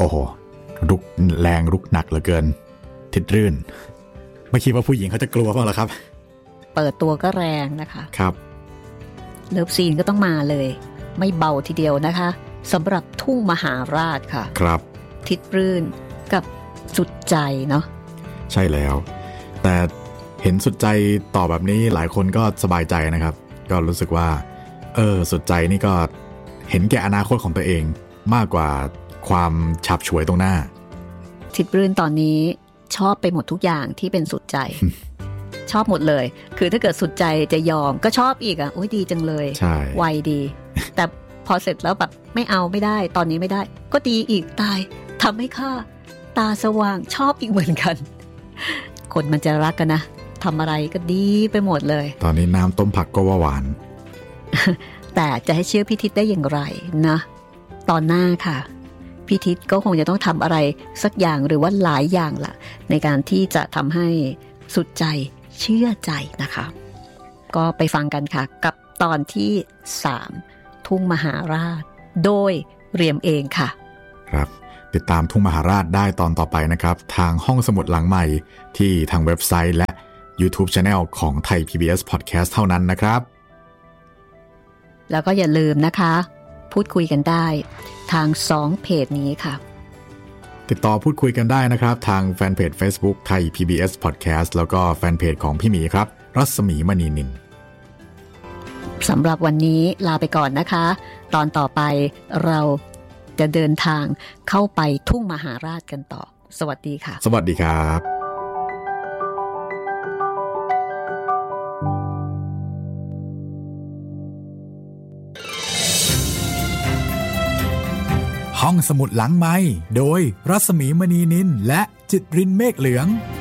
อ้โหรุกแรงรุกหนักเหลือเกินทิดรื่นไม่คิดว่าผู้หญิงเขาจะกลัวบ้างหรอครับเปิดตัวก็แรงนะคะครับเลิฟซีนก็ต้องมาเลยไม่เบาทีเดียวนะคะสำหรับทุ่งมหาราชค่ะครับทิดรื่นกับสุดใจเนาะใช่แล้วแต่เห็นสุดใจต่อแบบนี้หลายคนก็สบายใจนะครับก็รู้สึกว่าสุดใจนี่ก็เห็นแก่อนาคตของตัวเองมากกว่าความฉับฉวยตรงหน้าทิดรื่นตอนนี้ชอบไปหมดทุกอย่างที่เป็นสุดใจ ชอบหมดเลยคือถ้าเกิดสุดใจจะยอมก็ชอบอีกอ่ะโอ้ยดีจังเลยไวดี แต่พอเสร็จแล้วแบบไม่เอาไม่ได้ตอนนี้ไม่ได้ก็ดีอีกตายทำให้ข้าตาสว่างชอบอีกเหมือนกันคนมันจะรักกันนะทำอะไรก็ดีไปหมดเลยตอนนี้น้ำต้มผักก็ว่าหวานแต่จะให้เชื่อพี่ทิศได้อย่างไรนะตอนหน้าค่ะพี่ทิศก็คงจะต้องทำอะไรสักอย่างหรือว่าหลายอย่างล่ะในการที่จะทำให้สุดใจเชื่อใจนะคะก็ไปฟังกันค่ะกับตอนที่3ทุ่งมหาราชโดยเรียมเองค่ะครับติดตามทุ่งมหาราชได้ตอนต่อไปนะครับทางห้องสมุดหลังใหม่ที่ทางเว็บไซต์และ YouTube Channel ของไทย PBS Podcast เท่านั้นนะครับแล้วก็อย่าลืมนะคะพูดคุยกันได้ทาง2เพจนี้ค่ะติดต่อพูดคุยกันได้นะครับทางแฟนเพจ Facebook ไทย PBS Podcast แล้วก็แฟนเพจของพี่หมีครับรัศมีมณีนินสำหรับวันนี้ลาไปก่อนนะคะตอนต่อไปเราจะเดินทางเข้าไปทุ่งมหาราชกันต่อสวัสดีค่ะสวัสดีครับห้องสมุดหลังไมค์โดยรัศมีมณีนินและจิตรินเมฆเหลือง